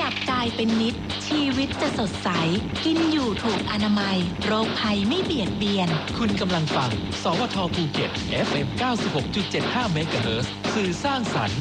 ยับกายเป็นนิดชีวิตจะสดใสกินอยู่ถูกอนามัยโรคภัยไม่เบียดเบียนคุณกำลังฟังสวทภูเก็ต FM 96.75 เมกะเฮิรตซ์สื่อสร้างสรรค์